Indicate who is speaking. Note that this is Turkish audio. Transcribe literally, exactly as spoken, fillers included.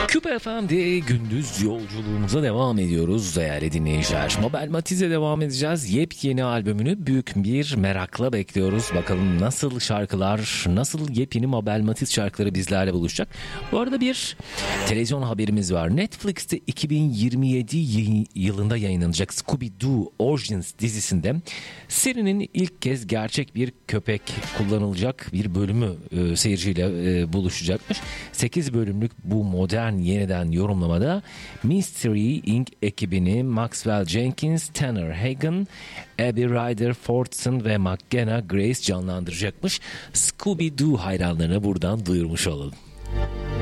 Speaker 1: Küpe F M'de gündüz yolculuğumuza devam ediyoruz değerli dinleyiciler. Mabel Matiz'e devam edeceğiz. Yepyeni albümünü büyük bir merakla bekliyoruz. Bakalım nasıl şarkılar, nasıl yepyeni Mabel Matiz şarkıları bizlerle buluşacak. Bu arada bir televizyon haberimiz var. Netflix'te iki bin yirmi yedi yılında yayınlanacak Scooby-Doo Origins dizisinde serinin ilk kez gerçek bir köpek kullanılacak bir bölümü e, seyirciyle e, buluşacakmış. sekiz bölümlük bu modern yeniden yorumlamada Mystery incorporated ekibini Maxwell Jenkins, Tanner Hagen, Abby Ryder Fortson ve McKenna Grace canlandıracakmış. Scooby-Doo hayranlarına buradan duyurmuş olalım.